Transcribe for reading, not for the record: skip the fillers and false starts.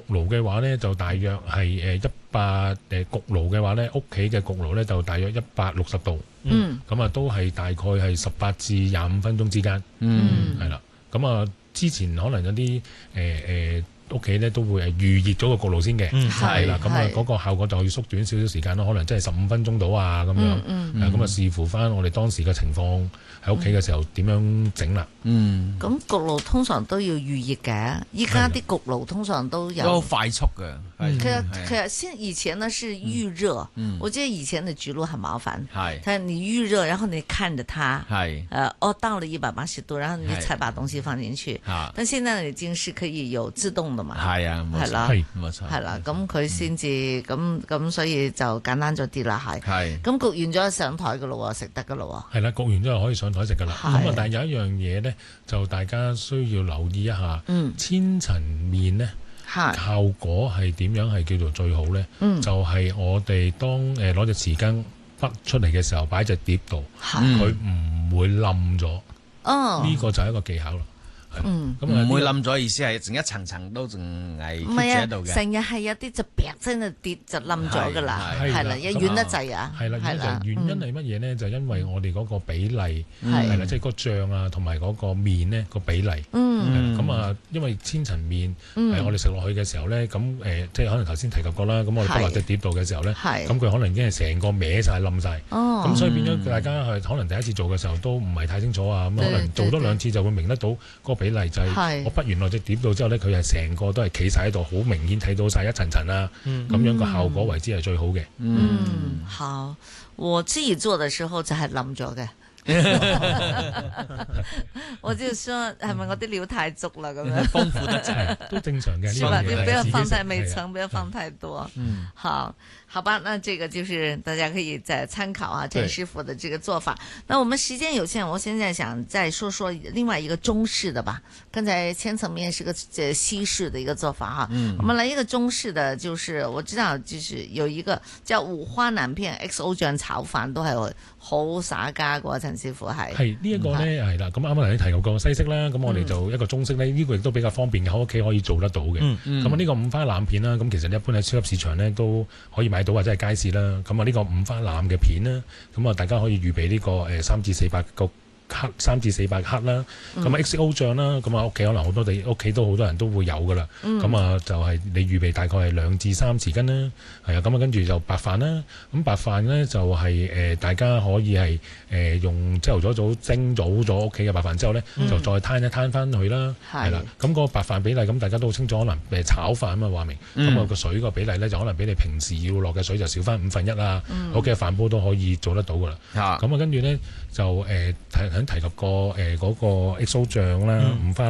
爐嘅話咧，就大約係100焗爐嘅話咧，屋企嘅焗爐咧就大約160度。咁啊都係大概係18至25分鐘之間。係啦。咁啊之前可能有啲屋企咧都會係預熱咗個焗爐先嘅，係啦，咁啊嗰個效果就要縮短少少時間咯，可能真係15分鐘到啊咁樣，咁啊視乎翻我哋當時嘅情況喺屋企嘅時候點樣整啦。 咁焗爐通常都要預熱嘅，依家啲焗爐通常都有都快速嘅。 可是以前呢是預熱，我記得以前的焗爐很麻煩，係你預熱，然後你看着它，到了180度，然後你才把東西放進去，但現在已經是可以有自動的嘛，係啦， 冇錯， 係啦，咁佢先至咁，所以就簡單咗啲啦，係。咁焗完咗就上台噶咯，食得噶咯。 係啦，焗完之後可以上台食噶啦。咁啊，但係有一樣嘢咧，就大家需要留意一下，千層麵咧。效果係點樣係叫做最好呢？就係我哋當攞隻匙羹滗出嚟嘅時候，擺隻碟度，佢唔會冧咗。呢個就係一個技巧啦。 咁唔會冧咗，意思係整一層層都仲係 keep 住喺度嘅。 成日係有啲就劈真係跌就冧咗㗎啦，係啦，一軟得滯啊。 係啦，原因係乜嘢呢？就因為我哋嗰個比例係啦，即係個醬啊同埋嗰個麵呢個比例。咁啊，因為千層麵我哋食落去嘅時候呢，咁即係可能頭先提及過啦。咁我哋擺落隻碟度嘅時候呢，咁佢可能已經係成個歪晒冧晒。咁所以變咗大家係可能第一次做嘅時候都唔係太清楚啊。咁可能做多2次就會明得到個比例就係我滗完落隻碟度之後呢，佢係成個都係企晒喺度，好明顯睇到晒一層層啦。咁樣個效果為之係最好嘅。 好，我自己做嘅時候就係冧咗嘅。我就說係咪我啲料太足啦咁樣？ 豐富得滯都正常嘅。 是吧？你不要放太每層，不要放太多。好吧，那這個就是大家可以再參考啊，鄭師傅的這個做法。那我們時間有限，我現在想再說說另外一個中式的吧。剛才千層麵是個西式的一個做法哈，我們來一個中式的，就是我知道就是有一個叫五花腩片 XO 醬炒飯都係好耍家嘅，陳師傅係。係呢一個咧係啦，咁啱啱你提過西式啦，咁我哋就一個中式咧，呢個亦都比較方便嘅，喺屋企可以做得到嘅。咁啊呢個五花腩片啦，咁其實一般喺超級市場咧都可以買到或者係街市啦。咁啊呢個五花腩嘅片啦，咁啊大家可以預備呢個3至400個3至400克啦，咁啊 XO 醬啦，咁啊屋企可能好多屋企都好多人都會有噶啦，咁啊就係你預備大概係2至3匙羹啦，係啊，咁啊跟住就白飯啦，咁白飯咧就係大家可以係用朝頭早蒸早咗屋企嘅白飯之後咧，就再攤一攤翻去啦，係啦，咁個白飯比例咁大家都好清楚，可能炒飯啊嘛話明，咁啊個水個比例咧就可能比你平時要落嘅水就少翻1/5啊，屋企嘅飯煲都可以做得到噶啦，咁啊跟住咧就提及過嗰個 XO 醬啦，五花